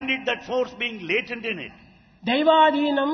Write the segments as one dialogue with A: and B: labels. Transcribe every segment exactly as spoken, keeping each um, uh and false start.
A: it, that force being latent in it.
B: దైవాధీనం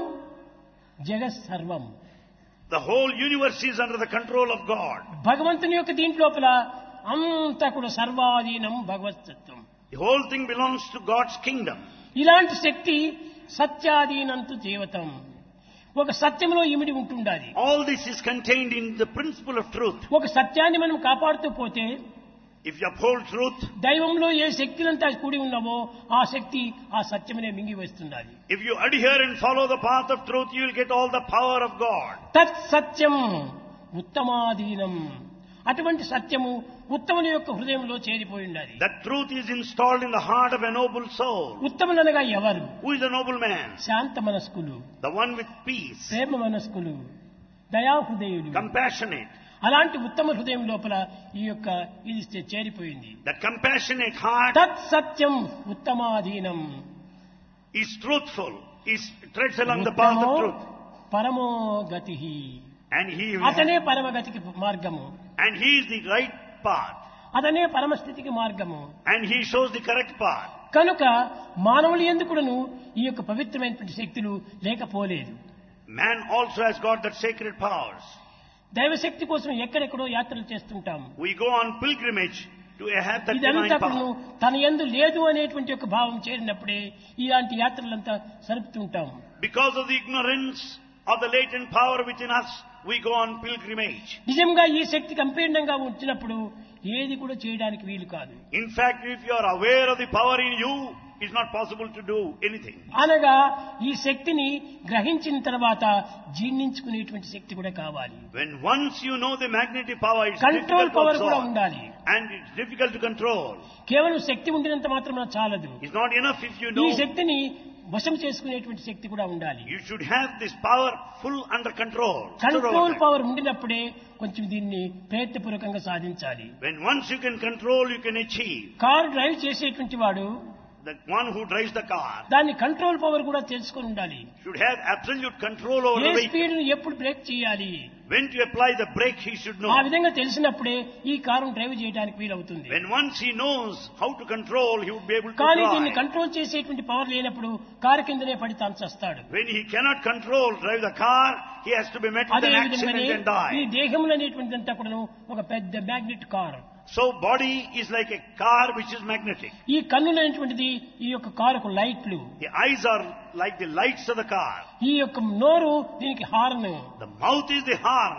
B: జగత్ సర్వం.
A: The whole universe is under the control of God.
B: భగవంతుని యొక్క దీంట్లోపల అంతా కూడా సర్వాధీనం భగవతత్వం.
A: The whole thing belongs to God's kingdom.
B: ఇలాంటి శక్తి సత్యాధీనంతు జీవితం. ఒక సత్యంలో ఇమిడి ఉంటుండాలి.
A: All this is contained in the principle of truth.
B: ఒక సత్యాన్ని మనం కాపాడుతూ పోతే,
A: If you uphold truth,
B: దైవంలో ఏ శక్తులంతా కూడి ఉన్నావో ఆ శక్తి ఆ సత్యమనే మింగి వస్తుండాలి.
A: if you adhere and follow the path of truth, you will get all the power of God.
B: తత్ సత్యం ఉత్తమాధీనం. అటువంటి సత్యము ఉత్తముని యొక్క హృదయంలో చేరిపోయి ఉండాలి.
A: That truth is installed in the heart of a noble soul.
B: ఉత్తములనగా ఎవరు?
A: Who is a noble man?
B: Shanta మనస్కులు,
A: The one with peace,
B: ప్రేమ మనస్కులు, దయా హృదయులు.
A: compassionate.
B: అలాంటి ఉత్తమ హృదయం లోపల ఈ యొక్క ఇది చేరిపోయింది.
A: That compassionate heart
B: తత్ సత్యం ఉత్తమాధీనం.
A: is truthful, is treads along the path of truth.
B: పరమో గతి.
A: And he,
B: అతనే పరమగతికి మార్గము.
A: and he is the right path.
B: అతనే పరమస్థితికి మార్గము.
A: And he shows the correct path.
B: కనుక మానవులు ఎందుకును ఈ యొక్క పవిత్రమైనటువంటి శక్తులు లేకపోలేదు.
A: Man also has got that sacred powers.
B: దైవశక్తి కోసం ఎక్కడెక్కడో యాత్రలు చేస్తుంటాము.
A: We go on pilgrimage to have that divine
B: ఇదంతా
A: power.
B: తన యందు లేదు అనేటువంటి ఒక భావం చేరినప్పుడే ఇలాంటి యాత్రలంతా సరుపుతుంటాము.
A: Because of the ignorance of the latent power within us, we go on pilgrimage.
B: నిజంగా ఈ శక్తి సంపూర్ణంగా వచ్చినప్పుడు ఏది కూడా చేయడానికి వీలు కాదు.
A: In fact, if you are aware of the power in you, it's not possible to do anything.
B: అనగా ఈ శక్తిని గ్రహించిన తర్వాత జీర్ణించుకునేటువంటి శక్తి కూడా కావాలి.
A: When once you know the magnetic power, it's
B: control
A: difficult to
B: power కూడా
A: absorb.
B: ఉండాలి.
A: And it's difficult to control.
B: కేవలం శక్తి ఉండినంత మాత్రమే చాలదు.
A: It's not enough if you
B: ఈ
A: know.
B: శక్తిని వశం చేసుకునేటువంటి శక్తి కూడా ఉండాలి.
A: You should have this power full under control.
B: Control power ఉండినప్పుడే కొంచెం దీన్ని ప్రయత్నపూర్వకంగా సాధించాలి.
A: When once you can control, you can achieve.
B: Car drive చేసేటువంటి వాడు
A: The one who drives the car
B: దాన్ని కంట్రోల్ పవర్ కూడా తెలుసుకొని ఉండాలి.
A: should have absolute control over
B: A
A: the vehicle.
B: Speed ను ఎప్పుడు బ్రేక్ చేయాలి,
A: When to apply the brake, he should know.
B: ఆ విధంగా తెలిసినప్పుడే ఈ కారును డ్రైవ్ చేయడానికి వీలవుతుంది.
A: When once he knows how to control, he would be able to
B: కానీ దీన్ని
A: drive.
B: కంట్రోల్ చేసేటువంటి పవర్ లేనప్పుడు కారు కిందనే పడి తాను.
A: When he cannot control, drive the car, he has to be met with
B: అదే
A: an
B: విధంగానే
A: accident and
B: ఈ
A: die.
B: దేహంలో అనేటువంటిదంతా కూడా ఒక పెద్ద magnet car.
A: So body is like a car which is magnetic.
B: ఈ కన్నులు అనేటువంటిది ఈ యొక్క కారుకు లైట్లు.
A: The eyes are like the lights of the car.
B: ఈ యొక్క నోరు దీనికి horn.
A: The mouth is the horn.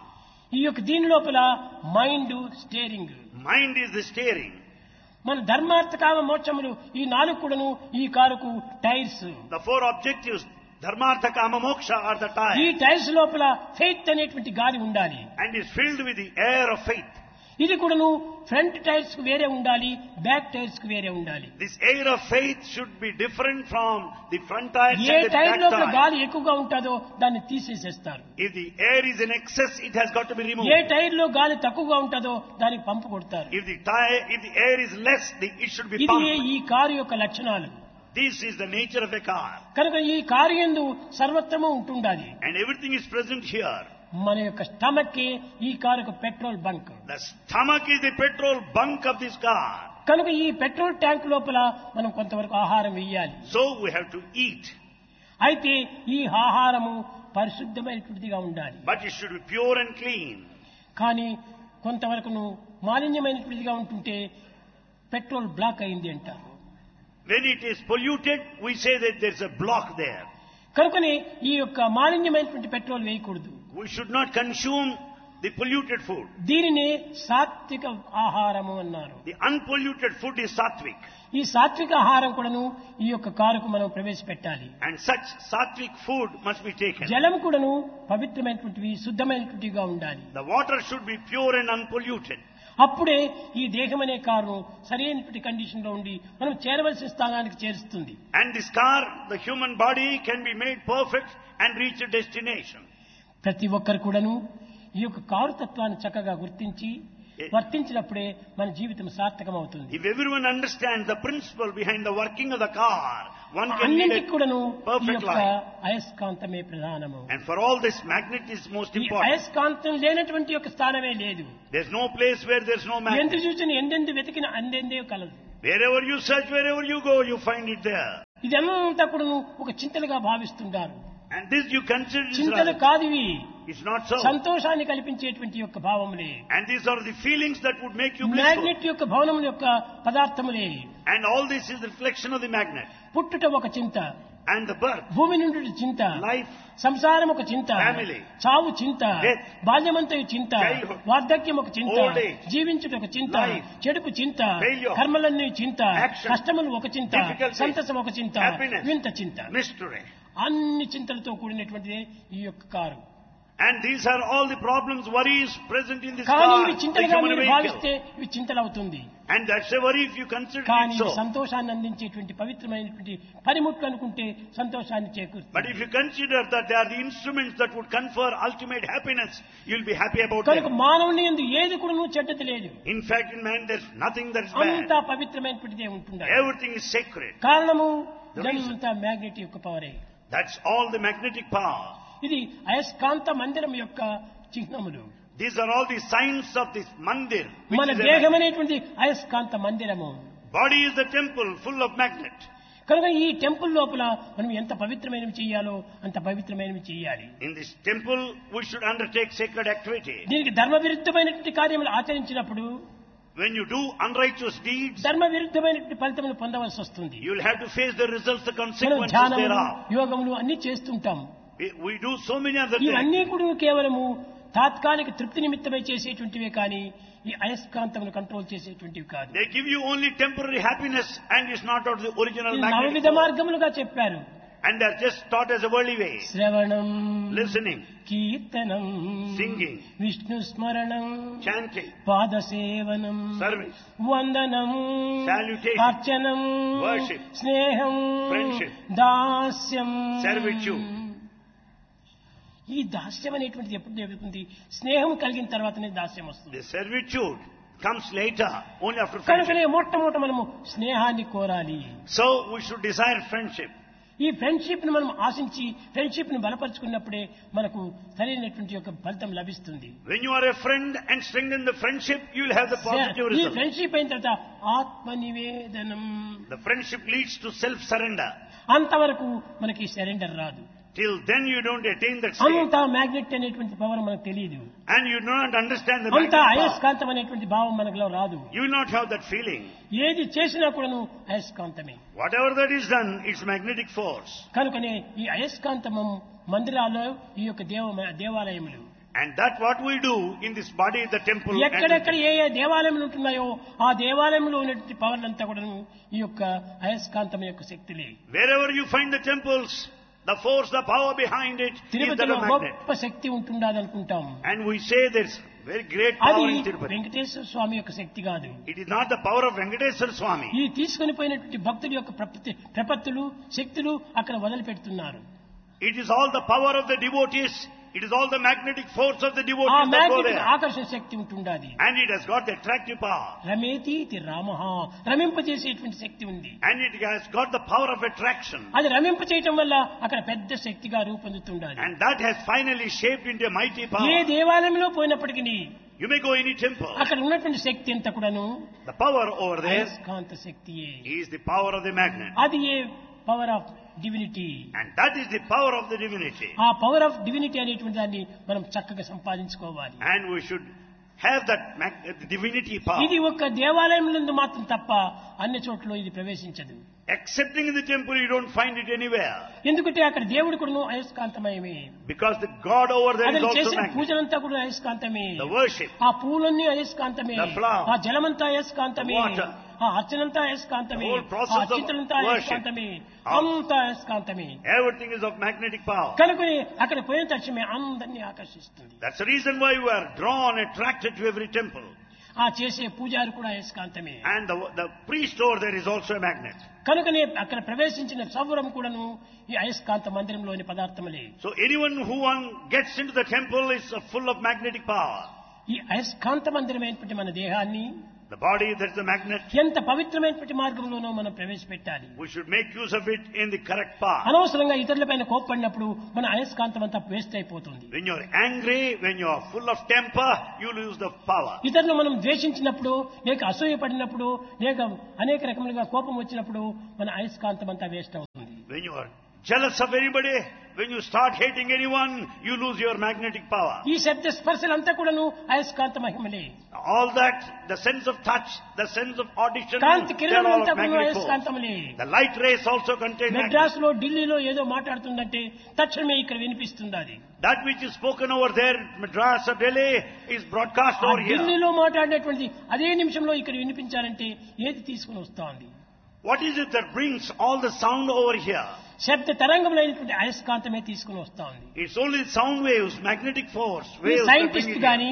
B: ఈ యొక్క దీని లోపల mind steering.
A: Mind is the steering.
B: మన ధర్మార్థ కామ మోక్షములు ఈ నాలుగు కూడాను ఈ కారుకు tyres.
A: The four objectives, dharmartha, kama, moksha, are the
B: ఈ
A: tire.
B: టైర్స్ లోపల ఫెయిత్ అనేటువంటి గాలి ఉండాలి.
A: And is filled with the air of faith.
B: ఇది కూడాను ఫ్రంట్ టైర్స్ కు వేరే ఉండాలి, బ్యాక్ టైర్స్ కు వేరే ఉండాలి.
A: This air of faith should be different from the front tires
B: A
A: and the
B: tyre
A: back
B: లోపల
A: tire.
B: గాలి ఎక్కువగా ఉంటుందో దాన్ని తీసేసేస్తారు.
A: If the air is in excess, it has got to be removed.
B: A tyre లో గాలి తక్కువగా ఉంటుందో దానికి పంపు కొడతారు.
A: If the tire, if the air is less, the, it should be
B: ఇది
A: pumped.
B: ఈ కారు యొక్క లక్షణాలు.
A: This is the nature of a car.
B: కనుక ఈ కారు యందు సర్వత్రము ఉంటుండాలి.
A: And everything is present here.
B: మన యొక్క స్టమక్ ఈ కారుకు petrol bunk.
A: The stomach is the petrol bunk of this car.
B: కనుక ఈ పెట్రోల్ ట్యాంక్ లోపల మనం కొంతవరకు ఆహారం వేయాలి.
A: So we have to eat.
B: అయితే ఈ ఆహారము పరిశుద్ధమైనటువంటిదిగా ఉండాలి.
A: But it should be pure and clean.
B: కానీ కొంతవరకును మాలిన్యమైనటువంటిదిగా ఉంటుంటే పెట్రోల్ బ్లాక్ అయింది అంటారు.
A: When it is polluted, we say that there's a block there.
B: కనుకనే ఈ యొక్క మాలిన్యమైనటువంటి పెట్రోల్ వేయకూడదు.
A: We should not consume the polluted food.
B: దీనిని సాత్విక ఆహారము అన్నారు.
A: The unpolluted food is sattvic.
B: ఈ సాత్విక ఆహారం కూడాను ఈ యొక్క కారుకు మనం ప్రవేశపెట్టాలి.
A: And such sattvic food must be taken.
B: జలం కూడాను పవిత్రమైనటువంటివి, శుద్ధమైనటువంటివిగా ఉండాలి.
A: The water should be pure and unpolluted.
B: అప్పుడే ఈ దేహం అనే కారు సరైనటువంటి కండిషన్ లో ఉండి మనం చేరవలసిన స్థానానికి చేరుస్తుంది.
A: And this car, the human body, can be made perfect and reach a destination.
B: ప్రతి ఒక్కరు కూడాను ఈ యొక్క కారు తత్వాన్ని చక్కగా గుర్తించి వర్తించినప్పుడే మన జీవితం సార్థకమవుతుంది.
A: If everyone understands the principle behind the working of the car, one can lead
B: అన్నింటికి
A: a
B: కూడాను ఈ
A: perfect
B: యొక్క
A: life.
B: అయస్కాంతమే ప్రధానము.
A: And for all this, magnet is most
B: ఈ
A: important.
B: అయస్కాంతం లేనటువంటి యొక్క స్థానమే లేదు.
A: There's no place where there's no
B: ఎంత
A: magnet.
B: చూసిన ఎందెందు వెతికిన అందెందే కలదు.
A: Wherever you search, wherever you go, you find it there.
B: ఇదంతా కూడా ఒక చింతలుగా భావిస్తుంటారు.
A: And this you consider is
B: చింతలు
A: rather-
B: కాదివి,
A: It's not so.
B: సంతోషాన్ని కల్పించేటువంటి యొక్క భావములే.
A: And these are the feelings that would make you blissful.
B: Magnet యొక్క భవనముల యొక్క పదార్థములే.
A: And all this is the reflection of the magnet.
B: పుట్టుట ఒక చింత,
A: And the birth,
B: భూమి నుండి చింత,
A: life,
B: సంసారం ఒక చింత,
A: Family.
B: చావు చింత,
A: Death.
B: బాల్యమంతయు చింత,
A: Childhood.
B: వార్ధక్యం ఒక చింత,
A: Old age.
B: జీవించుట ఒక చింత,
A: Life.
B: చెడుపు చింత,
A: Failure.
B: కర్మలన్నీ చింత,
A: Action.
B: కష్టములు ఒక చింత,
A: Difficulty.
B: సంతసం ఒక చింత,
A: Happiness.
B: వింత చింత.
A: mystery.
B: అన్ని చింతలతో కూడినటువంటిదే ఈ యొక్క car.
A: And these are all the problems, worries present in this
B: కానీ
A: car,
B: ఇవి
A: the
B: చింతలుగా
A: human
B: మీరు
A: vehicle.
B: భావిస్తే ఇవి చింతలవుతుంది.
A: And that's a worry if you consider
B: కానీ
A: it
B: ఇవి
A: so.
B: సంతోషాన్ని అందించేటువంటి పవిత్రమైనటువంటి పనిముట్లు అనుకుంటే సంతోషాన్ని
A: But
B: చేకూరుతుంది.
A: if you consider that they are the instruments that would confer ultimate happiness, you'll be happy about
B: కనుక
A: them.
B: మానవుని యందు ఏది కూడా నువ్వు చెడ్డది లేదు,
A: In fact, in man, there's nothing that's
B: అంతా
A: bad.
B: పవిత్రమైనటువంటిదే ఉంటుంది.
A: Everything is sacred.
B: కారణము
A: The reason.
B: ఇదంతా మ్యాగ్నెట్ యొక్క పవరే.
A: That's all the magnetic power.
B: ఇది అయస్కాంత మందిరం యొక్క చిహ్నములు.
A: These are all the signs of this mandir. which
B: మన
A: is a
B: దేహం
A: magnet.
B: అనేటువంటి అయస్కాంత మందిరము.
A: Body is the temple full of magnet.
B: కనుక ఈ టెంపుల్ లోపల మనం ఎంత పవిత్రమైనవి చేయాలో అంత పవిత్రమైనవి చేయాలి.
A: In this temple, we should undertake sacred activity.
B: దీనికి ధర్మ విరుద్ధమైనటువంటి కార్యములు ఆచరించినప్పుడు
A: When you do unrighteous deeds,
B: ధర్మ విరుద్ధమైనటువంటి ఫలితములు పొందవలసి వస్తుంది.
A: you'll have to face the results, the
B: మనం
A: consequences
B: ధ్యానములు,
A: thereof.
B: యోగములు అన్ని చేస్తుంటాం.
A: We, we do so many other things.
B: ఇవన్నీ కూడా కేవలము తాత్కాలిక తృప్తి నిమిత్తమై చేసేటువంటివే కానీ ఈ అయస్కాంతమును కంట్రోల్ చేసేటువంటివి కాదు.
A: They give you only temporary happiness and it's not out of the original
B: ఇది
A: magnetic
B: నవవిధ
A: force.
B: మార్గములుగా చెప్పారు.
A: And they're just taught as a worldly way.
B: శ్రవణం,
A: Listening,
B: కీర్తనం,
A: Singing,
B: విష్ణు స్మరణం,
A: chanting,
B: పాదసేవనం,
A: service,
B: వందనం,
A: Salutation,
B: అర్చనం,
A: worship,
B: స్నేహం,
A: friendship,
B: దాస్యం,
A: servitude.
B: ఈ దాస్యం అనేటువంటిది ఎప్పుడు జరుగుతుంది? స్నేహం కలిగిన తర్వాతనే దాస్యం వస్తుంది.
A: The servitude comes later, only after
B: కనుకనే
A: friendship.
B: మొట్టమొదట మనము స్నేహాన్ని కోరాలి.
A: So we should desire friendship.
B: ఈ ఫ్రెండ్షిప్ ను మనం ఆశించి ఫ్రెండ్షిప్ ను బలపరుచుకున్నప్పుడే మనకు సరైనటువంటి యొక్క ఫలితం లభిస్తుంది.
A: When you are a friend and strengthen the friendship, you will have the positive
B: ఈ
A: result.
B: ఫ్రెండ్షిప్ అయిన తర్వాత ఆత్మ నివేదనం,
A: The friendship leads to self-surrender.
B: అంతవరకు మనకి సరెండర్ రాదు.
A: Till then you don't attain that state.
B: అంతా మ్యాగ్నెట్ అనేటువంటి పవర్ మనకు తెలియదు.
A: And you do not understand the
B: అంతా
A: magnetic power.
B: అయస్కాంతం అనేటువంటి భావం మనలో రాదు.
A: You will not have that feeling.
B: ఏది చేసినా కూడాను అయస్కాంతమే.
A: Whatever that is done, it's magnetic force.
B: కనుకనే ఈ అయస్కాంతము మందిరాల్లో ఈ యొక్క దేవ దేవాలయములు
A: And that what we do in this body, the temple.
B: ఎక్కడెక్కడ
A: And
B: ఏ ఏ దేవాలయములు ఉంటున్నాయో ఆ దేవాలయంలో ఉన్నటువంటి పవర్ అంతా కూడా ఈ యొక్క అయస్కాంతం యొక్క శక్తులే.
A: wherever you find the temples, the force, the power behind it is that
B: తిరుపతిలో
A: of magnet.
B: గొప్ప శక్తి ఉంటుండదు అనుకుంటాం.
A: And we say there's very great
B: అది
A: power in Tirupati.
B: వెంకటేశ్వర స్వామి యొక్క శక్తి కాదు.
A: It is not the power of Venkateswara Swami.
B: ఈ తీసుకొని పోయినటువంటి భక్తుల యొక్క ప్రపత్తి- ప్రపత్తులు శక్తులు అక్కడ వదిలిపెడుతున్నారు.
A: It is all the power of the devotees. It is all the magnetic force of the
B: ఆ
A: devotees that go
B: magnetic
A: there.
B: ఆకర్షణ శక్తి ఉంటుండాది.
A: And it has got the attractive power.
B: రమేతీతి రామః, రమింపజేసేటువంటి శక్తి ఉంది.
A: And it has got the power of attraction.
B: అది రమింప చేయటం వల్ల అక్కడ పెద్ద శక్తిగా రూపొందుతుండాలి.
A: And that has finally shaped into a mighty
B: A
A: power.
B: దేవాలయంలో పోయినప్పటికీ
A: You may go any temple.
B: అక్కడ ఉన్నటువంటి శక్తి అంతా కూడాను
A: The power over there
B: అయస్కాంత శక్తియే.
A: is the power of the magnet.
B: అది ఏ power of divinity.
A: And that is the power of the divinity.
B: ఆ power of divinity అనేటువంటి దాన్ని మనం చక్కగా సంపాదించుకోవాలి.
A: And we should have that mag- the divinity power.
B: ఇది ఒక్క దేవాలయంలో మాత్రం తప్ప అన్ని చోట్ల ఇది ప్రవేశించదు.
A: Excepting in the temple, you don't find it anywhere.
B: ఎందుకంటే అక్కడ దేవుడు కూడా అయస్కాంతమయమే.
A: Because the God over there is
B: అతను
A: also
B: చేసిన
A: magnet.
B: పూజలంతా కూడా అయస్కాంతమే.
A: The worship,
B: ఆ పూలన్నీ అయస్కాంతమే.
A: The flower,
B: ఆ జలమంతా అయస్కాంతమే.
A: the water,
B: ఆ అర్చనంతా అయస్కాంతమే.
A: the whole process
B: ఆ
A: of
B: చింతనంతా
A: worship,
B: అయస్కాంతమే.
A: all-
B: అంతా అయస్కాంతమే.
A: everything is of magnetic power.
B: కనుకని అక్కడ పోయిన తక్షణమే అందరినీ ఆకర్షిస్తుంది.
A: That's the reason why you are drawn, attracted to every temple.
B: ఆ చేసే పూజారి కూడా అయస్కాంతమే.
A: And the, the priest over there is also a magnet.
B: కనుకనే అక్కడ ప్రవేశించిన సౌరం కూడాను ఈ అయస్కాంత మందిరంలోని పదార్థములే.
A: So anyone who one gets into the temple is uh, full of magnetic power.
B: ఈ అయస్కాంత మందిరమైనటువంటి మన దేహాన్ని
A: The body, that's the magnet.
B: ఎంత పవిత్రమైనటువంటి మార్గంలోనో మనం ప్రవేశపెట్టాలి.
A: We should make use of it in the correct path.
B: అనవసరంగా ఇతరులపైన కోప్పడినప్పుడు మన అయస్కాంతం అంతా వేస్ట్ అయిపోతుంది.
A: When you're angry, when you're full of temper, you lose the power.
B: ఇతరులు మనం ద్వేషించినప్పుడు లేక అసూయ పడినప్పుడు లేక అనేక రకములుగా కోపం వచ్చినప్పుడు మన అయస్కాంతం అంతా వేస్ట్ అవుతుంది.
A: When you are jealous of anybody, when you start hating anyone, you lose your magnetic power.
B: ఈ శబ్ద స్పర్శలంతా కూడాను అయస్కాంత మహిమలే.
A: All that, the sense of touch, the sense of audition,
B: Kanthi
A: they are all
B: కిరణాలంతా
A: of
B: కూడాను
A: magnetic force.
B: అయస్కాంతములే.
A: The light rays also contain magnet.
B: Madras లో ఢిల్లీలో ఏదో మాట్లాడుతుందంటే తక్షణమే ఇక్కడ వినిపిస్తుంది అది.
A: That which is spoken over there, Madras or Delhi, is broadcast
B: ఆ
A: over here.
B: ఢిల్లీలో మాట్లాడినటువంటి అదే నిమిషంలో ఇక్కడ వినిపించాలంటే ఏది తీసుకుని వస్తోంది?
A: What is it that brings all the sound over here?
B: శబ్ద తరంగములైనటువంటి అయస్కాంతమే తీసుకుని వస్తోంది.
A: It's only sound waves, magnetic force,
B: ఈ
A: waves. that bring
B: scientist
A: it
B: కానీ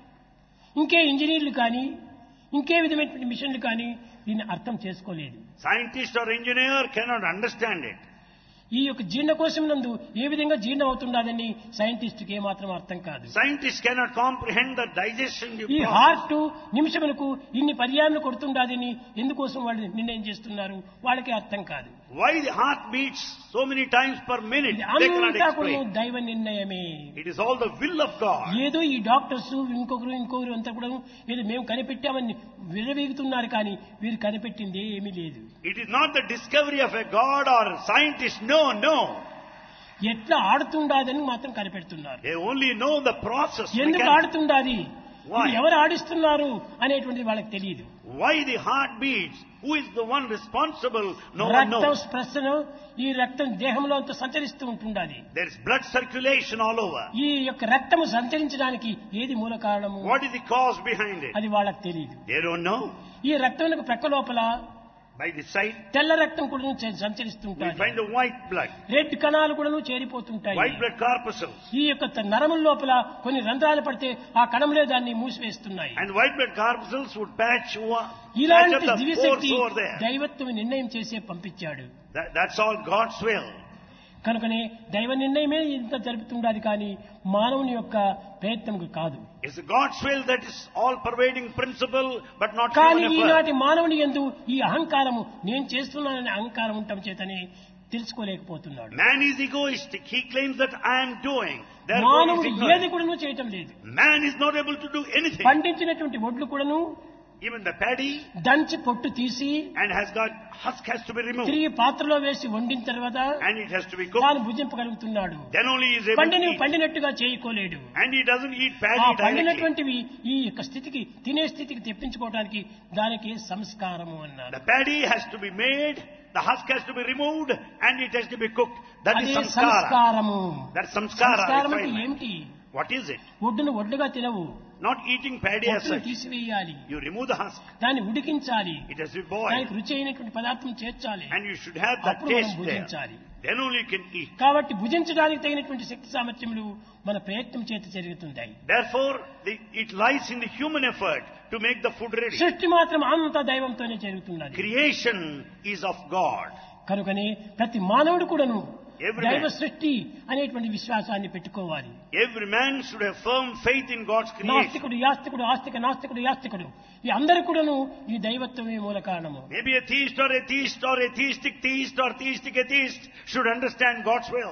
B: ఇంకే ఇంజనీర్లు కానీ ఇంకే విధమైనటువంటి మిషన్లు కానీ దీన్ని అర్థం చేసుకోలేదు.
A: here. Scientist or engineer cannot understand it.
B: ఈ యొక్క జీర్ణకోశం నందు ఏ విధంగా జీర్ణం అవుతుండదని సైంటిస్ట్కి ఏమాత్రం అర్థం కాదు.
A: Scientists cannot comprehend the digestion
B: ఈ
A: process.
B: హార్ట్ నిమిషములకు ఇన్ని పర్యాలను కొడుతుండాదని ఎందుకోసం వాళ్ళు నిర్ణయం చేస్తున్నారు వాళ్ళకి అర్థం కాదు.
A: Why the heart beats so many times per minute,
B: ఇది
A: they cannot
B: అంతా కూడా
A: explain.
B: దైవ నిర్ణయమే.
A: It is all the will of God.
B: ఏదో ఈ డాక్టర్స్ ఇంకొకరు ఇంకొకరు అంతా కూడా ఏదో మేము కనిపెట్టామని విర్రవీగుతున్నారు కానీ వీరు కనిపెట్టింది ఏమీ లేదు.
A: It is not the discovery of a God or a scientist. No, no.
B: ఎట్లా ఆడుతుండాదని మాత్రం కనిపెడుతున్నారు.
A: They only know the process.
B: ఎందుకు
A: mechanics.
B: ఆడుతుండాది,
A: Why?
B: ఇది ఎవరు ఆడిస్తున్నారు అనేటువంటిది వాళ్ళకి తెలియదు.
A: Why the heart beats? Who is the one responsible? No one
B: రక్తం
A: knows.
B: స్పర్శను ఈ రక్తం దేహంలో అంతా సంచరిస్తూ ఉంటుండాలి.
A: There is blood circulation all over.
B: ఈ యొక్క రక్తము సంచరించడానికి ఏది మూల కారణము
A: What is the cause behind it?
B: అది వాళ్ళకి తెలియదు.
A: They don't know.
B: ఈ రక్తం ప్రక్క లోపల
A: By the side,
B: తెల్ల రక్తం కూడా
A: we
B: సంచరిస్తుంటాయి.
A: find the white blood,
B: red కణాలు కూడా చేరిపోతుంటాయి.
A: white blood corpuscles.
B: ఈ యొక్క త- నరముల లోపల కొన్ని రంధ్రాలు పడితే ఆ కణములే దాన్ని మూసివేస్తున్నాయి.
A: And white blood corpuscles would patch, wa- patch
B: ఇలాంటి
A: up the pores
B: దివ్యశక్తి
A: over there.
B: దైవత్వం నిర్ణయం చేసే పంపించాడు.
A: That, that's all God's will.
B: కనుకనే దైవ నిర్ణయమే ఇంత జరుపుతుండాలి కానీ మానవుని యొక్క ప్రయత్నం కాదు.
A: It's God's will that is all pervading principle, but not
B: కానీ
A: human effort.
B: ఈనాటి మానవుని యందు ఈ అహంకారము నేను చేస్తున్నాననే అహంకారం ఉండటం చేతనే తెలుసుకోలేకపోతున్నాడు.
A: Man is egoistic. He claims that I am doing. Therefore, he
B: మానవుడు
A: is
B: ఏది
A: ignorant.
B: కూడాను చేయటం లేదు.
A: Man is not able to do anything.
B: పండించినటువంటి ఒడ్లు కూడాను
A: Even the paddy
B: దంచి పొట్టు తీసి
A: and has got husk has to be removed,
B: తిరిగి పాత్రలో వేసి వండిన తర్వాత
A: and it has to be cooked.
B: తాను భుజింపగలుగుతున్నాడు.
A: Then only he is able to
B: పండిని
A: eat.
B: పండినట్టుగా చేయకోలేడు.
A: And he doesn't eat
B: ఆ
A: paddy directly.
B: పండినటువంటివి ఈ యొక్క స్థితికి తినే స్థితికి తెప్పించుకోవడానికి దానికి సంస్కారము అన్నారు.
A: The paddy has to be made, the husk has to be removed, and it has to be cooked. That is
B: అదే
A: samskara.
B: సంస్కారము.
A: That's samskara.
B: సంస్కారం అంటే
A: refinement.
B: ఏమిటి?
A: What is it?
B: ఒడ్డును ఒడ్డుగా తినవు,
A: Not eating paddy as
B: పొట్టును
A: such.
B: తీసివేయాలి,
A: You remove the husk.
B: దాన్ని ఉడికించాలి,
A: It has to be boiled.
B: దానికి రుచి అయినటువంటి పదార్థం చేర్చాలి,
A: And you should have that
B: అప్పుడు మనం
A: taste there.
B: భుజించాలి.
A: Then only you can eat.
B: కాబట్టి భుజించడానికి తగినటువంటి శక్తి సామర్థ్యములు మన ప్రయత్నం చేత జరుగుతుంటాయి.
A: Therefore, the, it lies in the human effort to make the food ready.
B: సృష్టి మాత్రం అంత దైవంతోనే జరుగుతున్నది.
A: Creation is of God.
B: కనుకనే ప్రతి మానవుడు కూడాను
A: Every
B: దైవ
A: man.
B: సృష్టి అనేటువంటి విశ్వాసాన్ని పెట్టుకోవాలి.
A: Every man should have firm faith in God's creation.
B: నాస్తికుడు యాస్తికుడు ఆస్తిక నాస్తికుడు యాస్తికుడు ఈ అందరూ కూడాను ఈ దైవత్వమే మూల కారణము.
A: Maybe a theist or atheist or atheistic theist or theistic atheist should understand God's will.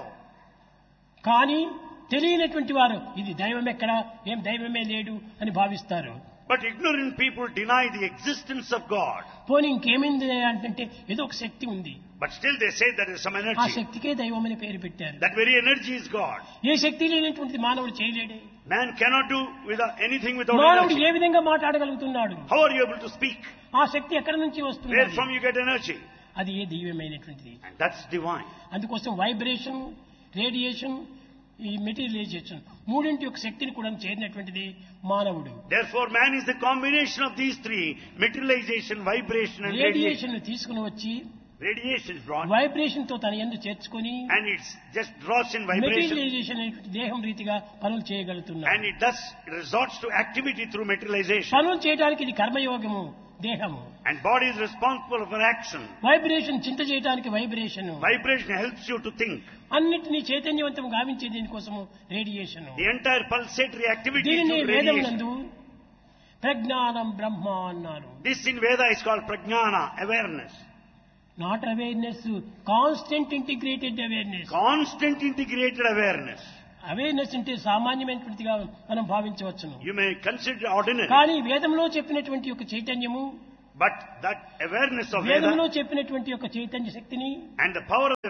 B: కానీ తెలియనటువంటి వారు ఇది దైవం ఎక్కడా, ఏం దైవమే లేడు అని భావిస్తారు.
A: But ignorant people deny the existence of God.
B: పోనీ ఇంకేమైంది అంటే ఏదో ఒక శక్తి ఉంది,
A: But still they say there is some
B: ఆ
A: energy.
B: శక్తికే దైవం అని పేరు పెట్టారు.
A: That very energy is God.
B: ఏ శక్తి లేనటువంటిది మానవుడు చేయలేడే.
A: Man cannot do without anything without
B: మానవుడు
A: energy.
B: ఏ విధంగా మాట్లాడగలుగుతున్నాడు?
A: How are you able to speak?
B: ఆ శక్తి ఎక్కడి నుంచి
A: Where
B: వస్తుంది?
A: from you get energy?
B: అది ఏ దివ్యమైనటువంటిది.
A: And that's divine.
B: అందుకోసం వైబ్రేషన్, రేడియేషన్, ఈ మెటీరియలైజేషన్ మూడింటి యొక్క శక్తిని కూడా చేరినటువంటిది మానవుడు.
A: Therefore, man is the combination of these three: materialization, vibration, and radiation.
B: Radiation ను తీసుకుని వచ్చి
A: Radiation is brought,
B: వైబ్రేషన్ తో తన యందు చేర్చుకొని
A: and it just draws in vibration,
B: materialisation అనేటువంటి దేహం రీతిగా పనులు చేయగలుగుతున్నాడు.
A: and it thus resorts to activity through materialization.
B: పనులు చేయడానికి ఇది కర్మయోగము దేహము.
A: And body is responsible for action.
B: Vibration చింత చేయడానికి vibration.
A: Vibration helps you to think.
B: అన్నిటినీ చైతన్యవంతం గావించే దీనికోసము radiation.
A: The entire pulsatory activity is
B: దీనిని
A: through
B: వేదం
A: radiation.
B: నందు ప్రజ్ఞానం బ్రహ్మ అన్నారు.
A: This in Veda is called prajnana, awareness.
B: Not awareness, constant integrated awareness.
A: Constant integrated awareness.
B: Awareness అంటే సామాన్యమైనటువంటిదిగా మనం భావించవచ్చును.
A: You may consider ordinary,
B: కానీ వేదంలో చెప్పినటువంటి యొక్క చైతన్యము,
A: but that awareness of
B: వేదంలో
A: Veda
B: చెప్పినటువంటి యొక్క చైతన్య శక్తిని
A: and the power of the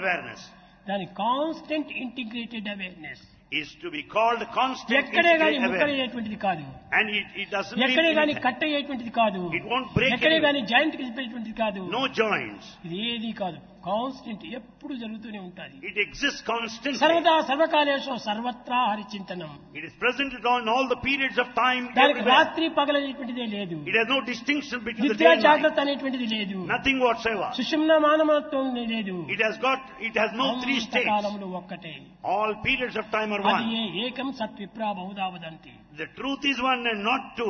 A: awareness
B: దాని constant integrated awareness
A: is to be called constant
B: ఎక్కడే గాని
A: integrated awareness.
B: ముక్కలయ్యేటువంటిది కాదు,
A: And it, it doesn't mean
B: ఎక్కడే గాని
A: anything.
B: కట్ అయ్యేటువంటిది కాదు,
A: It won't break
B: ఎక్కడే
A: anywhere.
B: గాని జాయింట్ కలిపేటువంటిది కాదు.
A: No joints.
B: ఇది ఏది కాదు, కాన్స్టెంట్ ఎప్పుడు జరుగుతూనే ఉంటుంది.
A: It exists constantly.
B: సర్వదా సర్వకాలేషు సర్వత్రా హరిచింతనం.
A: It is present in all the periods of time
B: దానికి
A: everywhere.
B: రాత్రి పగలనేటువంటిదే లేదు,
A: It has no distinction between the
B: నిద్ర
A: day and night.
B: జాగ్రత్త అనేటువంటిది లేదు,
A: Nothing whatsoever.
B: సుషుమ్న మానవత్వం లేదు.
A: It has got, it has no three states.
B: కాలములు ఒక్కటే,
A: All periods of time are
B: అది
A: one.
B: ఏ ఏకం సత్విప్రా బహుదావదంతి.
A: The truth is one and not two.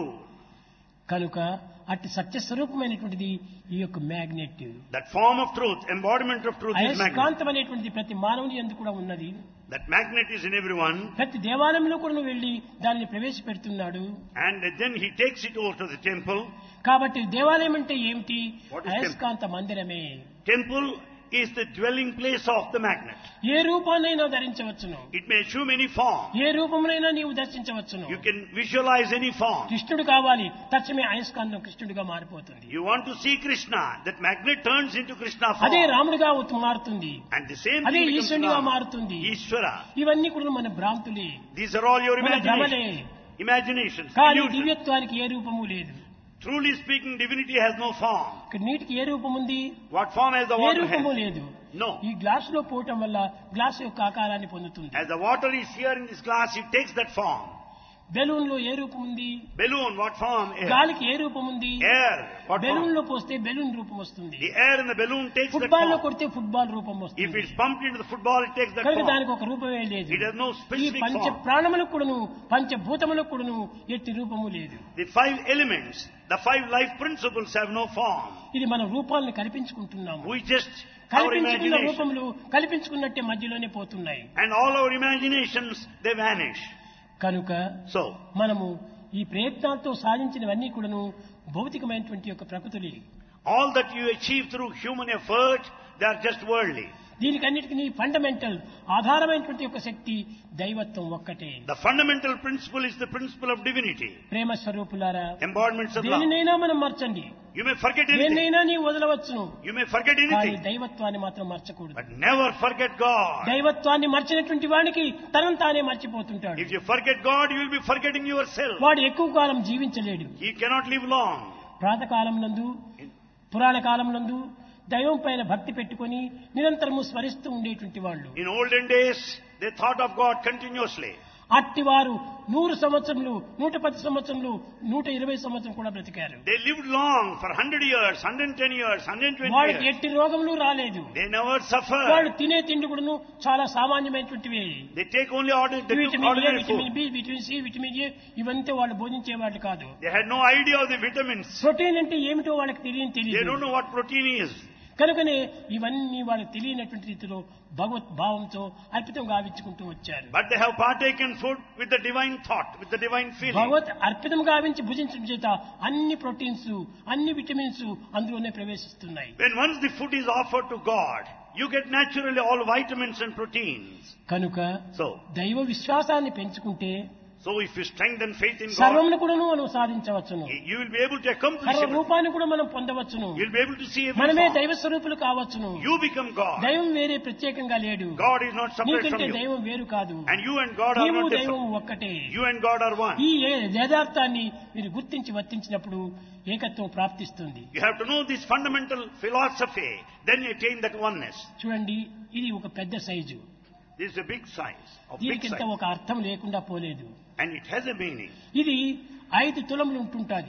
B: కనుక అట్టి సత్య స్వరూపమైనటువంటిది ఈ యొక్క magnet.
A: That form of truth, embodiment of truth is magnet.
B: అయస్కాంతం అనేటువంటిది ప్రతి మానవుని యందు కూడా ఉన్నది.
A: That magnet is in everyone.
B: ప్రతి దేవాలయంలో కూడా నువ్వు వెళ్లి దాన్ని ప్రవేశపెడుతున్నాడు.
A: And then he takes it over to the temple.
B: కాబట్టి దేవాలయం అంటే ఏమిటి?
A: What is
B: అయస్కాంత మందిరమే.
A: Temple is the dwelling place of the magnet.
B: A రూపాన్నైనా ధరించవచ్చును,
A: It may assume any form.
B: ఏ రూపమునైనా నీవు దర్శించవచ్చును.
A: You can visualize any form.
B: కృష్ణుడు కావాలి, తక్షణమే అయస్కాంతం కృష్ణుడిగా మారిపోతుంది.
A: You want to see Krishna, that magnet turns into Krishna
B: అదే
A: form.
B: రాముడిగా ఉత్ మారుతుంది,
A: And the same
B: అదే
A: thing becomes
B: ఈశ్వరునిగా
A: Rama,
B: మారుతుంది.
A: Ishvara.
B: ఇవన్నీ కూడా మన భ్రాంతులే,
A: These are all your
B: మన భ్రమలే.
A: imagination, imaginations.
B: కానీ
A: illusions.
B: దివ్యత్వానికి ఏ రూపము లేదు.
A: Truly speaking, divinity has no form.
B: ఇక్కడ నీటికి ఏ రూపం ఉంది?
A: What form has the
B: A
A: water
B: రూపము
A: has?
B: లేదు.
A: No.
B: ఈ గ్లాస్ లో పోవటం వల్ల గ్లాస్ యొక్క ఆకారాన్ని పొందుతుంది.
A: As the water is here in this glass, it takes that form.
B: Balloon లో ఏ రూపం ఉంది?
A: Balloon, what form? Air.
B: గాలికి ఏ రూపం ఉంది?
A: Air, what
B: balloon
A: form?
B: లో పోస్తే బెలూన్ రూపం వస్తుంది.
A: The air in the balloon takes that
B: football లో
A: form.
B: కొడితే ఫుట్బాల్ రూపం
A: If
B: వస్తుంది.
A: it's pumped into the football, it takes that
B: కనుక
A: form.
B: దానికి ఒక రూపమే లేదు.
A: It has no
B: ఈ
A: specific
B: పంచ
A: form.
B: ప్రాణములకు కూడాను పంచభూతములకు కూడాను ఎట్టి రూపము లేదు.
A: The five elements, the five life principles have no form.
B: ఇది మన రూపాలను కల్పించుకుంటున్నాము.
A: We just, our
B: కల్పించుకున్న
A: imagination.
B: రూపములు కల్పించుకున్నట్టే మధ్యలోనే పోతున్నాయి.
A: And all our imaginations, they vanish.
B: కనుక
A: So,
B: మనము ఈ ప్రయత్నాలతో సాధించినవన్నీ కూడాను భౌతికమైనటువంటి యొక్క ప్రకృతులే.
A: all that you achieve through human effort, they are just worldly.
B: దీనికన్నిటికీ fundamental ఆధారమైనటువంటి యొక్క శక్తి దైవత్వం ఒక్కటే.
A: The fundamental principle is the principle of divinity.
B: ప్రేమ స్వరూపులారా,
A: Embodiments of love.
B: దేనినైనా మనం మర్చండి,
A: You may forget anything.
B: దేన్నైనా నీవు వదలవచ్చును,
A: You may forget
B: కానీ
A: anything.
B: దైవత్వాన్ని మాత్రం మర్చకూడదు.
A: But never forget God.
B: దైవత్వాన్ని మర్చినటువంటి వాడికి తనను తానే మర్చిపోతుంటాడు.
A: If you forget God, you will be forgetting yourself.
B: వాడు ఎక్కువ కాలం జీవించలేడు.
A: He cannot live long.
B: ప్రాతకాలం నందు పురాణ కాలం నందు దైవం పైన భక్తి పెట్టుకొని నిరంతరము స్మరిస్తూ ఉండేటువంటి వాళ్ళు
A: In olden days, they thought of God continuously.
B: అట్టివారు నూరు సంవత్సరములు నూట పది సంవత్సరములు నూట ఇరవై సంవత్సరం కూడా బ్రతికారు.
A: They lived long for one hundred years, one hundred ten years, one hundred twenty
B: వాళ్ళకి
A: years.
B: ఎట్టి రోగములు రాలేదు.
A: They never suffered.
B: వాళ్ళు తినే తిండి కూడాను చాలా సామాన్యమైనటువంటివి.
A: They take only ordinary, they took
B: vitamin A,
A: ordinary
B: vitamin
A: food.
B: B, vitamin C, vitamin A ఇవంతా వాళ్ళు భోజించేవాళ్ళు కాదు.
A: They had no idea of the vitamins.
B: Protein అంటే ఏమిటో వాళ్ళకి తెలియని
A: They
B: తెలియదు.
A: don't know what protein is.
B: కనుకనే ఇవన్నీ వాళ్ళకి తెలియనటువంటి రీతిలో భగవత్ భావంతో అర్పితం గావించుకుంటూ వచ్చారు.
A: But they have partaken food with the divine thought, with the divine feeling.
B: భగవత్ అర్పితం గావించి భుజించడం చేత అన్ని ప్రోటీన్స్ అన్ని విటమిన్స్ అందులోనే ప్రవేశిస్తున్నాయి.
A: When once the food is offered to God, you get naturally all vitamins and proteins.
B: కనుక
A: So,
B: దైవ విశ్వాసాన్ని పెంచుకుంటే
A: so if you strengthen faith in God,
B: సర్వమును కూడాను మనం సాధించవచ్చును.
A: you will be able to accomplish
B: సర్వ
A: everything.
B: రూపాన్ని కూడా మనం పొందవచ్చును.
A: You'll be able to see every
B: మనమే
A: form.
B: దైవ స్వరూపులు కావచ్చును.
A: You become God.
B: దైవం వేరే ప్రత్యేకంగా లేడు.
A: God is not separate from
B: నీకంటే
A: you.
B: దైవం వేరు కాదు.
A: And you and God are
B: నీవు
A: not
B: దైవం
A: different.
B: ఒక్కటే.
A: You and God are one.
B: ఈ ఏ- యథార్థాన్ని మీరు గుర్తించి వర్తించినప్పుడు ఏకత్వం ప్రాప్తిస్తుంది.
A: You have to know this fundamental philosophy, then you attain that oneness.
B: చూడండి, ఇది ఒక పెద్ద size.
A: This is a big size, of big
B: దీనికింత
A: size.
B: ఒక అర్థం లేకుండా పోలేదు.
A: And it has a meaning.
B: ఇది ఐదు తులములు ఉంటుంటాది.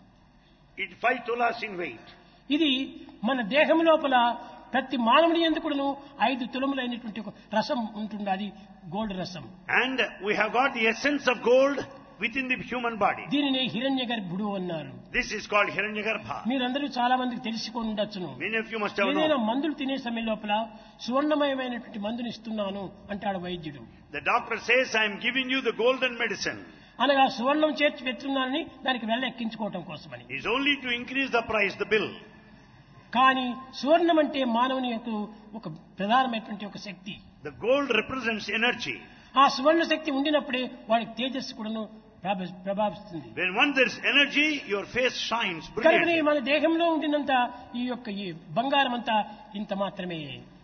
A: It five tulas in weight.
B: ఇది మన దేహం లోపల ప్రతి మానవుని ఎందుకును ఐదు తులములైనటువంటి ఒక రసం ఉంటుండాలి, గోల్డ్ రసం.
A: And we have got the essence of gold within the human body.
B: దీనిని హిరణ్య గర్భుడు అన్నారు.
A: This is called Hiranyagarbha.
B: మీరందరూ చాలా మందికి తెలుసుకొని ఉండొచ్చును.
A: Many of you must have
B: ఏదైనా
A: known.
B: మందులు తినే సమయం లోపల సువర్ణమయమైనటువంటి మందుని ఇస్తున్నాను అంటాడు వైద్యుడు.
A: The doctor says, I am giving you the golden medicine.
B: అనగా సువర్ణం చేర్చి పెట్టున్నానని దానికి వెళ్ళ ఎక్కించుకోవటం కోసమని.
A: It's only to increase the price, the bill.
B: కానీ సువర్ణం అంటే మానవుని యొక్క ఒక ప్రధానమైనటువంటి ఒక శక్తి.
A: The gold represents energy.
B: ఆ సువర్ణ శక్తి ఉండినప్పుడే వాడికి తేజస్సు కూడాను ప్రభ- ప్రభావిస్తుంది.
A: When once there is energy, your face shines
B: కనుకనే
A: brilliantly.
B: మన దేహంలో ఉండినంత ఈ యొక్క ఈ బంగారం అంతా ఇంత మాత్రమే.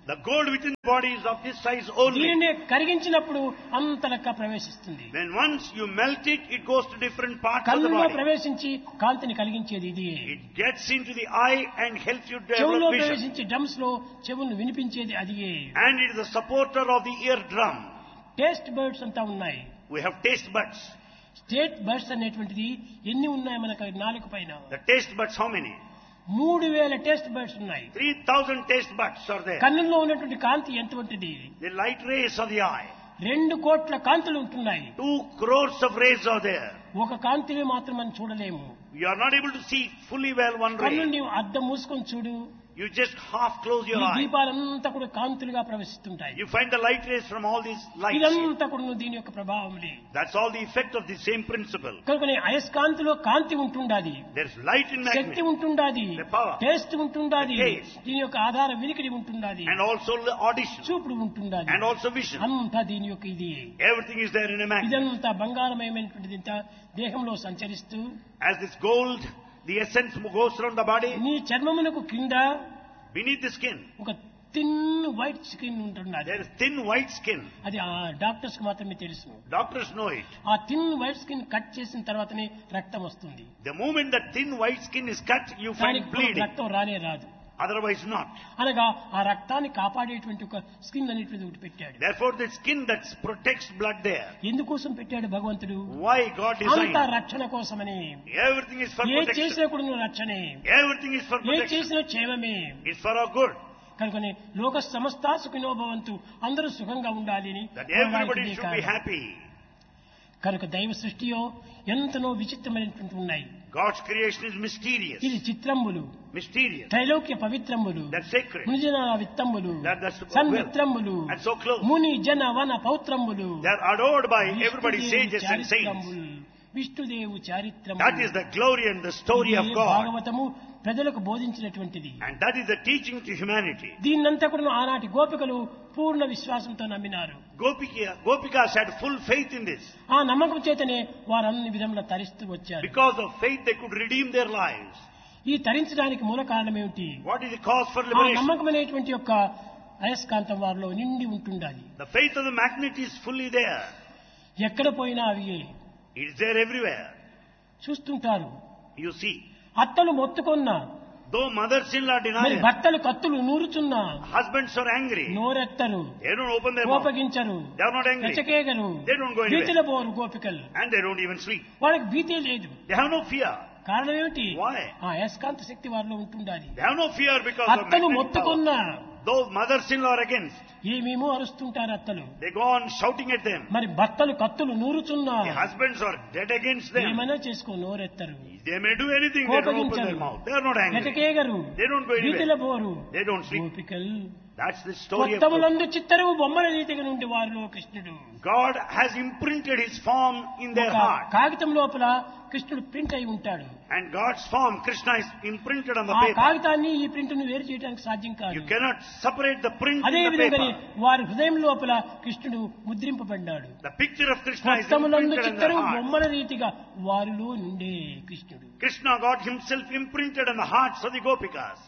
A: The gold within the body is of this size only.
B: దీనిని కరిగించినప్పుడు అంతలక్క ప్రవేశిస్తుంది.
A: When once you melt it, it goes to different parts of the
B: కన్నులో
A: body.
B: ప్రవేశించి కాంతిని కలిగించేది ఇది.
A: It gets into the eye and helps you
B: చెవులో
A: develop vision.
B: ప్రవేశించి drums లో చెవులను వినిపించేది అది.
A: And it is the supporter of the eardrum.
B: Taste buds అంతా ఉన్నాయి.
A: We have taste buds.
B: State birds అనేటువంటిది ఎన్ని ఉన్నాయి మనకు నాలుక పైన?
A: The taste buds, how many?
B: మూడు వేల టేస్ట్ బర్డ్స్ ఉన్నాయి.
A: Three thousand taste buds are there.
B: కన్నుల్లో ఉన్నటువంటి కాంతి ఎంతవంటిది?
A: The light rays of the eye.
B: రెండు కోట్ల కాంతులు ఉంటున్నాయి.
A: Two crores of rays are there.
B: ఒక కాంతిని మాత్రం మనం చూడలేము.
A: You are not able to see fully well one
B: కన్ను
A: ray.
B: నీవు అద్దం మూసుకొని చూడు.
A: You just half close your
B: ఈ
A: eye.
B: దీపాలంతా కూడా కాంతులుగా ప్రవేశిస్తుంటాయి.
A: You find the light rays from all these lights.
B: ఇదంతా కూడా దీని యొక్క ప్రభావములే.
A: That's all the effect of the same principle.
B: కనుక అయస్కాంతిలో కాంతి ఉంటుండాది,
A: There's light in
B: Shakti
A: magnet
B: ఉంటుండాది,
A: The power.
B: Taste ఉంటుండాది,
A: The taste.
B: దీని యొక్క ఆధార వినికిడి ఉంటుండాది,
A: and also the audition
B: చూపుడు ఉంటుండాది,
A: and also vision.
B: అంతా దీని యొక్క ఇది.
A: Everything is there in a magnet.
B: ఇదంతా బంగారమయమైనటువంటిది ఇంత దేహంలో సంచరిస్తూ
A: As this gold, the essence goes around the body,
B: నీ చర్మమునకు కింద
A: beneath the skin,
B: ఒక థిన్ వైట్ స్కిన్ ఉంటున్నది.
A: there is thin white skin.
B: అది ఆ డాక్టర్స్ కి మాత్రమే తెలుసు.
A: Doctors know it.
B: ఆ థిన్ వైట్ స్కిన్ కట్ చేసిన తర్వాతనే రక్తం వస్తుంది.
A: The moment that thin white skin is cut, you find
B: దానికి
A: bleeding.
B: రక్తం రానే రాదు.
A: Otherwise not.
B: అనగా ఆ రక్తాన్ని కాపాడేటువంటి ఒక స్కిన్ అనేటువంటి ఒకటి పెట్టాడు.
A: Therefore the skin that protects blood there.
B: ఎందుకోసం పెట్టాడు భగవంతుడు?
A: Why God designed?
B: అంతా రక్షణ కోసమని.
A: Everything is for
B: A
A: protection.
B: చేసినా కూడా నువ్వు రక్షణే,
A: Everything is for
B: A
A: protection.
B: చేసినా క్షేమమే.
A: It's for our good.
B: కనుకనే లోక సమస్తా సుఖినో భవంతు, అందరూ సుఖంగా ఉండాలి అని
A: That everybody should be happy.
B: కనుక దైవ సృష్టియో ఎంతనో విచిత్రమైనటువంటి ఉన్నాయి.
A: God's creation is mysterious.
B: ఇది చిత్రంబులు,
A: Mysterious.
B: Trailokya పవిత్రములు,
A: That's sacred.
B: మునిజన విత్తములు,
A: That- that's
B: సన్మిత్రములు,
A: And so close.
B: ముని జన వన పౌత్రములు,
A: They are adored by everybody, sages and saints.
B: చారిత్రములు, విష్ణుదేవు చారిత్రము.
A: That is the glory and the story of God.
B: భాగవతము ప్రజలకు బోధించినటువంటిది.
A: And that is the teaching to humanity.
B: దీన్నంతా కూడా ఆనాటి గోపికలు పూర్ణ విశ్వాసంతో నమ్మినారు.
A: Gopika, Gopikas had full faith in this.
B: ఆ నమ్మకం చేతనే వారు అన్ని విధముల తరిస్తూ వచ్చారు.
A: Because of faith, they could redeem their lives.
B: ఈ తరించడానికి మూల కారణం ఏమిటి?
A: What is the cause for
B: ఆ
A: liberation?
B: నమ్మకం అనేటువంటి యొక్క అయస్కాంతం వారిలో నిండి ఉంటుండాలి.
A: The faith of the magnet is fully there.
B: ఎక్కడ పోయినా అవి
A: It is there everywhere.
B: చూస్తుంటారు.
A: You see.
B: అత్తలు మొత్తుకున్నా,
A: Though mothers-in-law deny
B: మరి
A: it,
B: భర్తలు కత్తులు నూరుచున్నా
A: husbands are angry.
B: నోరెత్తరు,
A: They don't open their mouth.
B: కోపగించరు,
A: They are not angry.
B: వెచ్చకేగరు,
A: They don't go anywhere.
B: భీతిలో పోరు గోపికలు.
A: And they don't even sleep.
B: వాళ్ళకి భీతే లేదు.
A: They have no fear.
B: కారణం ఏమిటి?
A: Why?
B: ఆ అయస్కాంత శక్తి వారిలో ఉంటుండాలి.
A: They have no fear because of
B: అత్తలు
A: magnetic power.
B: మొత్తుకున్నా
A: Though mothers-in-law are against,
B: ఏమేమో అరుస్తుంటారు అత్తలు.
A: they go on shouting at them.
B: మరి భర్తలు కత్తులు నూరుచున్నా
A: The husbands are dead against them.
B: ఏమైనా చేసుకో నోరెత్తరు,
A: They may do anything. They don't open their
B: కోపగించరు,
A: mouth. They are not angry.
B: వెతకేగరు,
A: They don't go
B: భీతిలో
A: anywhere.
B: పోరు.
A: They don't sleep.
B: గోపికలు
A: That's the story of God.
B: కొత్తములందు చిత్తరువు బొమ్మల రీతిగా నుండి వారిలో కృష్ణుడు.
A: God has imprinted His form in their
B: ఒక
A: heart.
B: కాగితం లోపల కృష్ణుడు ప్రింట్ అయి ఉంటాడు.
A: And God's form, Krishna, is imprinted on the
B: ఆ
A: paper.
B: కాగితాన్ని ఈ ప్రింట్ ను వేరు చేయడానికి సాధ్యం కాదు.
A: You cannot separate the print
B: అదే
A: in the
B: విధంగా
A: paper.
B: వారి హృదయం లోపల కృష్ణుడు ముద్రింపబడ్డాడు.
A: The picture of Krishna is
B: కొత్తములందు
A: imprinted in their
B: చిత్తరువు
A: heart.
B: బొమ్మల రీతిగా వారిలో నుండే కృష్ణుడు.
A: Krishna, God Himself imprinted in the hearts of the Gopikas.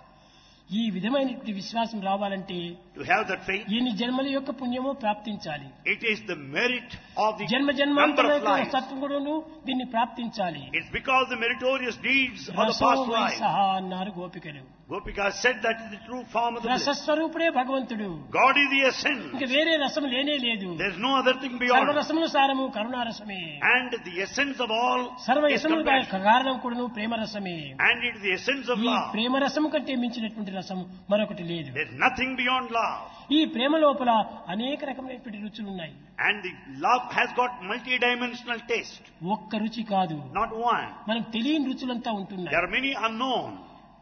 B: ఈ విధమైనటువంటి విశ్వాసం రావాలంటే
A: To have that faith,
B: ఎన్ని జన్మల యొక్క పుణ్యమో ప్రాప్తించాలి.
A: it is the merit of the
B: జన్మ
A: number
B: జన్మాంతర
A: of
B: యొక్క
A: lives.
B: సత్గుణను దీన్ని ప్రాప్తించాలి.
A: It's because the meritorious deeds of the
B: రసో
A: past
B: why
A: lives.
B: సహా అన్నారు గోపికలు.
A: Gopikas said that is the true form of the bliss.
B: రసస్వరూపుడే భగవంతుడు.
A: God is the essence.
B: ఇంకా వేరే రసం లేనే లేదు.
A: There's no other thing beyond.
B: సర్వరసముల సారము కరుణారసమే.
A: And the essence of all
B: సర్వ
A: is
B: యసముల
A: compassion.
B: కారణం కూడాను ప్రేమరసమే.
A: And it is the essence of
B: ఈ
A: love.
B: ప్రేమరసము కంటే మించినటువంటి రసం మరొకటి లేదు.
A: There's nothing beyond love.
B: ఈ ప్రేమ లోపల అనేక రకమైనటువంటి రుచులు ఉన్నాయి.
A: And the love has got multi-dimensional taste.
B: ఒక్క రుచి కాదు,
A: Not one.
B: మనం తెలియని రుచులంతా ఉంటున్నాయి.
A: There are many unknown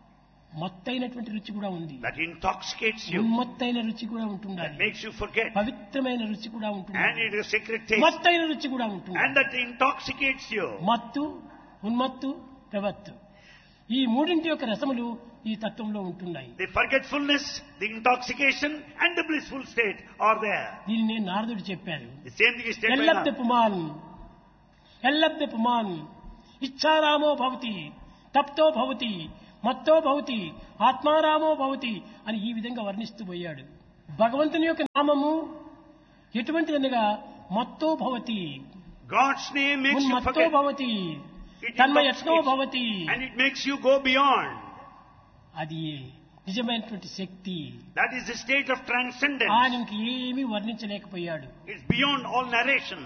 B: మత్తైనటువంటి రుచి కూడా ఉంది,
A: that intoxicates you,
B: ఉన్మత్తైన రుచి కూడా
A: that
B: ఉంటున్నది,
A: makes you forget.
B: పవిత్రమైన రుచి కూడా
A: And
B: ఉంటున్నది,
A: it is a sacred taste.
B: మత్తైన రుచి కూడా ఉంటుంది.
A: And that intoxicates you.
B: మత్తు, ఉన్మత్తు, ప్రవత్తు, ఈ మూడింటి యొక్క రసములు ఈ తత్వంలో ఉంటున్నాయి.
A: The forgetfulness, the intoxication, and the blissful state are there.
B: దీన్ని నేను నారదుడు చెప్పాను.
A: The same thing is stated by
B: ఎల్లబ్ధ
A: Narada.
B: పుమాన్, ఎల్లబ్ధ పుమాన్, ఇచ్చారామో భవతి, తప్తో భవతి, మత్తో భవతి, ఆత్మారామో భవతి అని ఈ విధంగా వర్ణిస్తూ పోయాడు. భగవంతుని యొక్క నామము ఎటువంటిదనగా మత్తో భవతి,
A: God's name makes you
B: మత్తో
A: forget.
B: Bhavati,
A: It
B: తన్మయత్నో
A: intoxicates
B: Bhavati.
A: and it makes you go beyond.
B: అది నిజమైనటువంటి శక్తి.
A: That is the state of transcendence.
B: ఆయనకి ఏమీ వర్ణించలేకపోయాడు.
A: It's beyond all narration.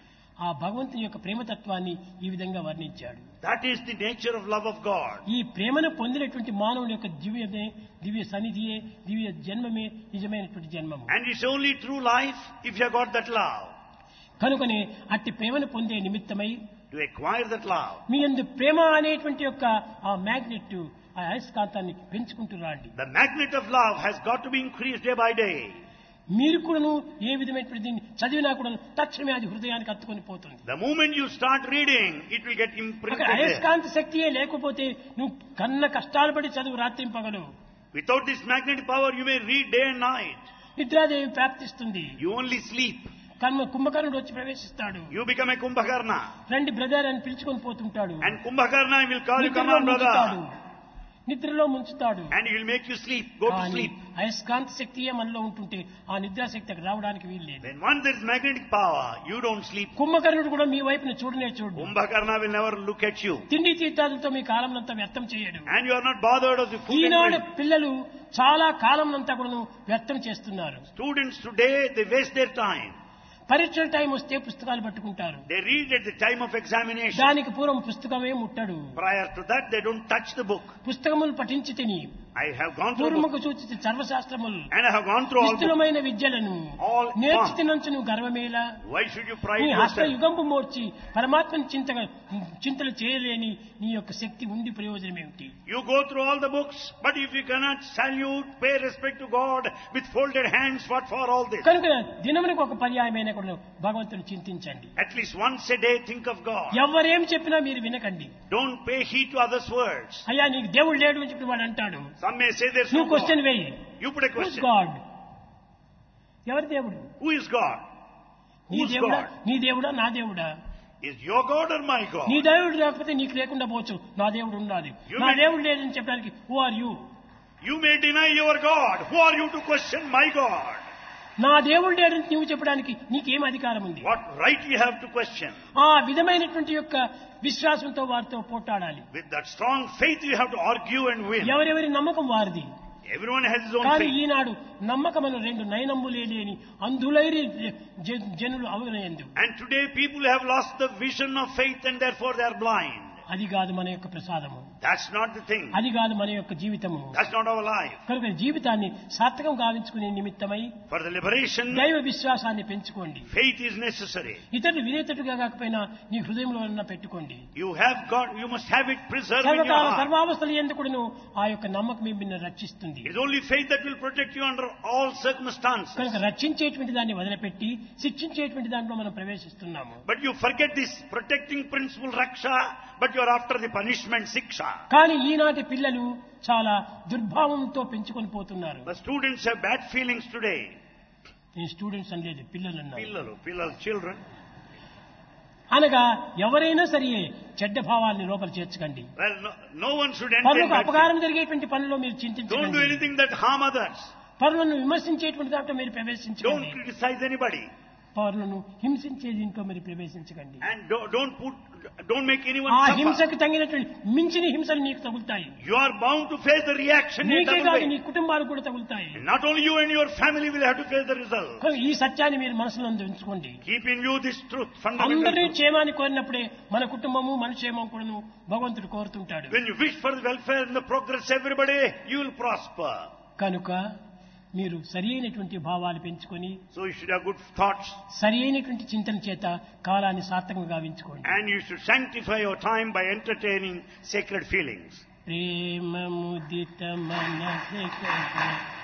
B: ఆ భగవంతుని యొక్క ప్రేమతత్వాన్ని ఈ విధంగా వర్ణించాడు.
A: That is the nature of love of God.
B: ఈ ప్రేమను పొందినటువంటి మానవుని యొక్క దివ్యమే, దివ్య సన్నిధియే, దివ్య జన్మమే నిజమైనటువంటి జన్మము.
A: And it's only true life if you have got that love.
B: కనుకనే అట్టి ప్రేమను పొందే నిమిత్తమై
A: To acquire that love,
B: మీ యందు ప్రేమ అనేటువంటి యొక్క ఆ మ్యాగ్నెట్, ఆ అయస్కాంతాన్ని పెంచుకుంటూ రాండి.
A: the magnet of love has got to be increased day by day.
B: మీరు కూడాను ఏ విధమైనటువంటి దీన్ని చదివినా కూడా తక్షణమే అది హృదయానికి అత్తుకొని పోతుంది.
A: The moment you start reading, it will get
B: అక్కడ
A: imprinted there.
B: అయస్కాంత శక్తియే లేకపోతే నువ్వు కన్న కష్టాలు పడి చదువు రాత్రింపగలు.
A: Without this magnetic power, you may read day and night.
B: నిద్రాదేవి ప్రాప్తిస్తుంది.
A: You only sleep.
B: కర్మ కుంభకర్ణుడు వచ్చి ప్రవేశిస్తాడు.
A: You become a Kumbhakarna.
B: రండి బ్రదర్ అని పిలుచుకొని పోతుంటాడు.
A: And Kumbhakarna will call you, come
B: నిద్రలో
A: on
B: ముంచుతాడు.
A: brother.
B: నిద్రలో ముంచుతాడు.
A: And he will make you sleep, go to
B: కానీ
A: sleep.
B: అయస్కాంత శక్తియే మనలో ఉంటుంటే ఆ నిద్రాశక్తి అక్కడ రావడానికి వీలు లేదు.
A: When once there is magnetic power, you don't sleep.
B: కుంభకర్ణుడు కూడా మీ వైపున చూడనే చూడు.
A: Kumbhakarna will never look at you.
B: తిండి తీర్థాలతో మీ కాలం అంతా వ్యర్థం చేయడు.
A: And you are not bothered of the food and
B: Eenadu
A: drink.
B: పిల్లలు చాలా కాలం అంతా కూడా వ్యర్థం చేస్తున్నారు.
A: Students today, they waste their time.
B: పరీక్షల టైం వస్తే పుస్తకాలు పట్టుకుంటారు.
A: They read at the time of examination.
B: దానికి పూర్వం పుస్తకమే ముట్టడు.
A: Prior to that, they don't touch the book.
B: పుస్తకములు పఠించి తిని
A: I have gone through book,
B: పూర్వముకు సూచి సర్వశాస్త్రములు
A: and I have gone through all books.
B: నిష్ఠులమైన విద్యలను
A: All
B: నేర్చుతినంచు నువ్వు గర్వమేలా.
A: Why should you pride
B: నీ హస్త
A: yourself?
B: యుగంపు మోర్చి పరమాత్మని చింతగా చింతలు చేయలేని నీ యొక్క శక్తి ఉండి ప్రయోజనం ఏమిటి?
A: You go through all the books, but if you cannot salute, pay respect to God with folded hands, what for all this?
B: కనుక దినమునికి ఒక పర్యాయమైన కూడా భగవంతుని చింతించండి.
A: At least once a day, think of God.
B: ఎవరేం చెప్పినా మీరు వినకండి.
A: Don't pay heed to others' words.
B: అయ్యా నీకు దేవుడు లేడు అని చెప్పి వాడు అంటాడు.
A: Some may say there's no
B: నువ్వు క్వశ్చన్
A: God.
B: వేయి.
A: You put a
B: Who's
A: question.
B: God? ఎవరి దేవుడు?
A: Who is God?
B: నీ
A: Who's
B: దేవుడా,
A: God?
B: నీ దేవుడా, నా దేవుడా?
A: Is your God or my God?
B: నీ దేవుడు లేకపోతే నీకు లేకుండా పోవచ్చు. నా దేవుడు ఉండాలి.
A: You
B: నా
A: may-
B: దేవుడు లేదని చెప్పడానికి who are you?
A: You may deny your God. Who are you to question my God?
B: నా దేవుడు లేదని నువ్వు చెప్పడానికి నీకేం అధికారం ఉంది?
A: What right you have to question?
B: ఆ విధమైనటువంటి యొక్క విశ్వాసంతో వారితో పోట్లాడాలి.
A: With that strong faith, you have to argue and win.
B: ఎవరెవరి నమ్మకం వారిది.
A: Everyone has his own
B: కానీ
A: faith.
B: ఈనాడు నమ్మకమును రెండు నయనమ్ములే లేని అందులైరి జ- జనులు అవనయందు.
A: And today people have lost the vision of faith and therefore they are blind.
B: అది కాదు మన యొక్క ప్రసాదము.
A: That's not the thing.
B: అది కాదు మన యొక్క జీవితము.
A: That's not our life.
B: కనుక జీవితాన్ని సార్థకం గావించుకునే నిమిత్తమై
A: For the liberation,
B: దైవ విశ్వాసాన్ని పెంచుకోండి.
A: faith is necessary.
B: ఇతరులు వినేటట్టుగా కాకపోయినా నీ హృదయంలో అన్నా పెట్టుకోండి.
A: You have got, you must have it preserved in your
B: సర్వకాల
A: heart.
B: సర్వావస్థలు ఎందుకును ఆ యొక్క నమ్మకం మిమ్మల్ని రక్షిస్తుంది.
A: It's only faith that will protect you under all circumstances.
B: కనుక రక్షించేటువంటి దాన్ని వదిలిపెట్టి శిక్షించేటువంటి దాంట్లో మనం ప్రవేశిస్తున్నాము.
A: But you forget this protecting principle, Raksha, but you are after the punishment, Siksha.
B: కానీ ఈనాటి పిల్లలు చాలా దుర్భావంతో పెంచుకొని పోతున్నారు.
A: The students have bad feelings today.
B: నేను స్టూడెంట్స్ అనలేదు, పిల్లలు అన్నారు.
A: Pillalu, pillalu, children.
B: అనగా ఎవరైనా సరే చెడ్డ భావాల్ని లోపల చేర్చకండి.
A: Well, no, no one should enter
B: పనులకు
A: in bad
B: అపకారం జరిగేటువంటి పనుల్లో మీరు
A: feelings. Don't do
B: చింతించండి.
A: anything that harm others.
B: పనులను విమర్శించేటువంటి దాంట్లో మీరు
A: Don't
B: ప్రవేశించకండి.
A: criticize anybody.
B: పనులను హింసించే దీంట్లో మీరు ప్రవేశించకండి.
A: And don't, don't put, don't make anyone
B: ఆ
A: suffer.
B: హింసకు తగినటువంటి మించిన హింసలు నీకు తగులుతాయి.
A: You are bound to face the reaction in a
B: నీకే
A: double
B: కాదు నీ
A: way.
B: కుటుంబాలు కూడా తగులుతాయి.
A: And not only you and your family will have to face the result.
B: కనుక ఈ సత్యాన్ని మీరు మనసులో ఉంచుకోండి.
A: Keep in view this truth, fundamental
B: అందరినీ
A: truth.
B: క్షేమాన్ని కోరినప్పుడే మన కుటుంబము మన క్షేమం కూడాను భగవంతుడు కోరుతుంటాడు.
A: When you wish for the welfare and the progress of everybody, you will prosper.
B: కనుక మీరు సరి అయినటువంటి భావాలు పెంచుకొని
A: So you should have good thoughts
B: సరి అయినటువంటి చింతన చేత కాలాన్ని సార్థకంగా గావించుకోండి.
A: and you should sanctify your time by entertaining sacred feelings.
B: ప్రేమ ముదిత మనసే